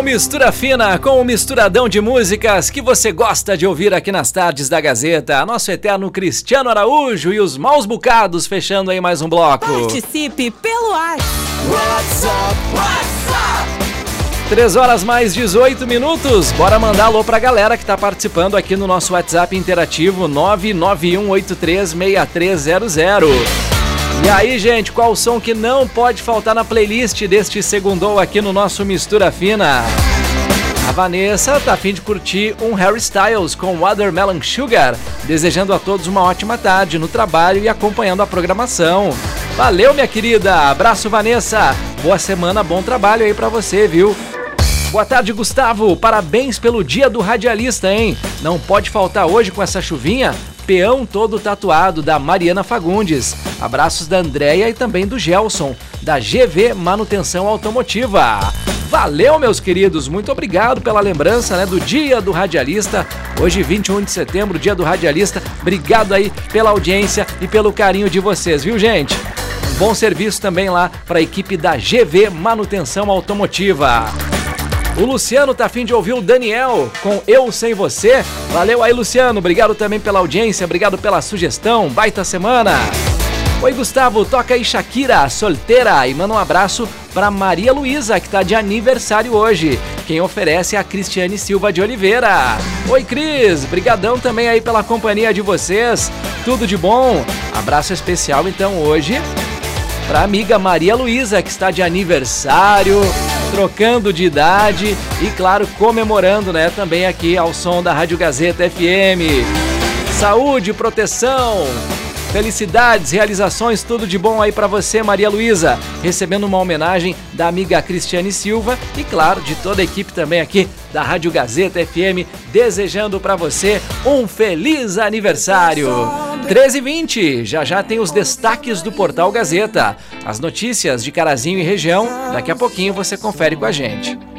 Mistura Fina com o misturadão de músicas que você gosta de ouvir aqui nas tardes da Gazeta. Nosso eterno Cristiano Araújo e os Maus Bocados fechando aí mais um bloco. Participe pelo WhatsApp. 3 horas mais 18 minutos. Bora mandar alô pra galera que tá participando aqui no nosso WhatsApp interativo 991836300. E aí, gente, qual o som que não pode faltar na playlist deste segundou aqui no nosso Mistura Fina? A Vanessa tá a fim de curtir um Harry Styles com Watermelon Sugar, desejando a todos uma ótima tarde no trabalho e acompanhando a programação. Valeu, minha querida! Abraço, Vanessa! Boa semana, bom trabalho aí pra você, viu? Boa tarde, Gustavo! Parabéns pelo dia do radialista, hein? Não pode faltar hoje com essa chuvinha? Peão todo tatuado, da Mariana Fagundes. Abraços da Andréia e também do Gelson, da GV Manutenção Automotiva. Valeu, meus queridos, muito obrigado pela lembrança, né, do Dia do Radialista. Hoje, 21 de setembro, Dia do Radialista. Obrigado aí pela audiência e pelo carinho de vocês, viu, gente? Um bom serviço também lá para a equipe da GV Manutenção Automotiva. O Luciano tá a fim de ouvir o Daniel com Eu Sem Você. Valeu aí, Luciano. Obrigado também pela audiência, obrigado pela sugestão. Baita semana. Oi, Gustavo, toca aí Shakira, Solteira, e manda um abraço pra Maria Luísa, que tá de aniversário hoje. Quem oferece é a Cristiane Silva de Oliveira. Oi, Cris, brigadão também aí pela companhia de vocês. Tudo de bom. Abraço especial, então, hoje pra amiga Maria Luísa, que está de aniversário, trocando de idade e, claro, comemorando, né, também aqui ao som da Rádio Gazeta FM. Saúde, proteção, felicidades, realizações, tudo de bom aí pra você, Maria Luísa, recebendo uma homenagem da amiga Cristiane Silva e, claro, de toda a equipe também aqui da Rádio Gazeta FM, desejando pra você um feliz aniversário. 13h20, já tem os destaques do Portal Gazeta, as notícias de Carazinho e região, daqui a pouquinho você confere com a gente.